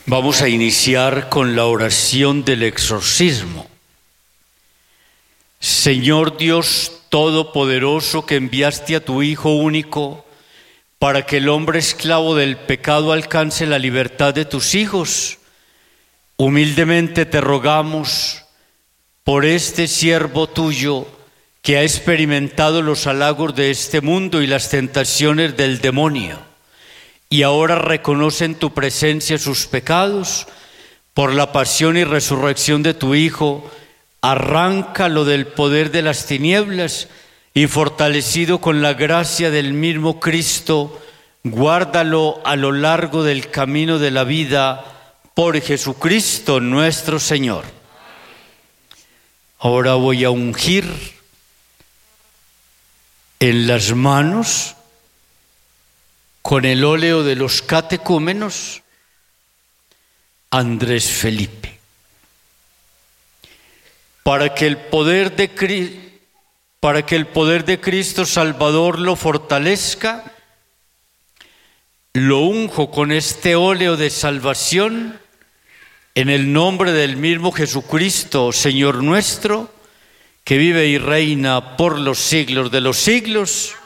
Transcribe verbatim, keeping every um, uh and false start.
Vamos a iniciar con la oración del exorcismo. Señor Dios Todopoderoso, que enviaste a tu Hijo único para que el hombre esclavo del pecado alcance la libertad de tus hijos, humildemente te rogamos por este siervo tuyo que ha experimentado los halagos de este mundo y las tentaciones del demonio, y ahora reconoce en tu presencia sus pecados. Por la pasión y resurrección de tu Hijo, arráncalo del poder de las tinieblas y, fortalecido con la gracia del mismo Cristo, guárdalo a lo largo del camino de la vida, por Jesucristo nuestro Señor. Ahora voy a ungir en las manos con el óleo de los catecúmenos Andrés Felipe, para que el poder de, para que el poder de Cristo Salvador lo fortalezca. Lo unjo con este óleo de salvación en el nombre del mismo Jesucristo, Señor nuestro, que vive y reina por los siglos de los siglos.